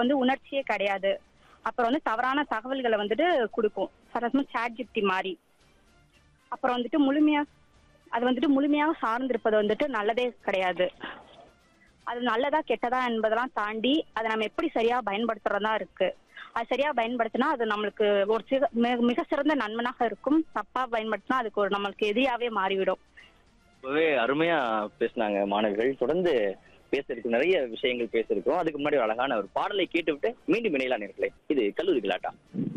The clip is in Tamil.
அதுக்கு வந்து உணர்ச்சியே கிடையாது. அப்புறம் வந்து தவறான தகவல்களை வந்துட்டு கொடுக்கும். சரசமா சாட் ஜிப்டி மாதிரி. அப்புறம் வந்துட்டு முழுமையாக சார்ந்திருப்பது வந்துட்டு நல்லதே கிடையாது. அது நல்லதா கெட்டதா என்பதெல்லாம் தாண்டி அதை நம்ம எப்படி சரியா பயன்படுத்துறதா இருக்கு. அது சரியா பயன்படுத்தினா அது நம்மளுக்கு ஒரு மிக சிறந்த நண்பனாக இருக்கும். தப்பா பயன்படுத்தினா அதுக்கு ஒரு நம்மளுக்கு எதிரியாவே மாறிவிடும். ரொம்பவே அருமையா பேசினாங்க மாணவிகள். தொடர்ந்து பேசுறதுக்கு நிறைய விஷயங்கள் பேசியிருக்கோம். அதுக்கு முன்னாடி ஒரு அழகான ஒரு பாடலை கேட்டுவிட்டு மீண்டும் இணையலாம் நேர்களே. இது கல்லூரி கலாட்டா.